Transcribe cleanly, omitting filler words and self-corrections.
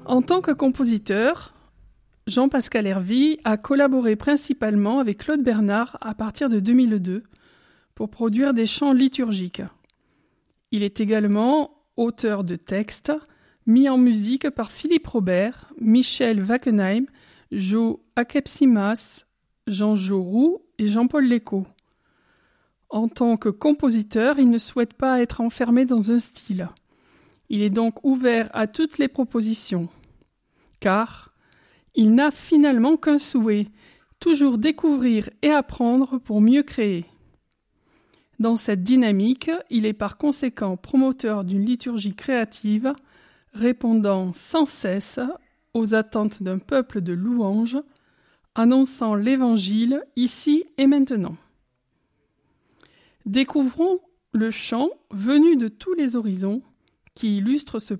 En tant que compositeur, Jean-Pascal Hervy a collaboré principalement avec Claude Bernard à partir de 2002 pour produire des chants liturgiques. Il est également auteur de textes mis en musique par Philippe Robert, Michel Wackenheim, Jo Akepsimas, Jean-Jo Roux et Jean-Paul Lécaud. En tant que compositeur, il ne souhaite pas être enfermé dans un style. Il est donc ouvert à toutes les propositions, car il n'a finalement qu'un souhait, toujours découvrir et apprendre pour mieux créer. Dans cette dynamique, il est par conséquent promoteur d'une liturgie créative, répondant sans cesse aux attentes d'un peuple de louanges, annonçant l'Évangile ici et maintenant. Découvrons le chant venu de tous les horizons qui illustre ce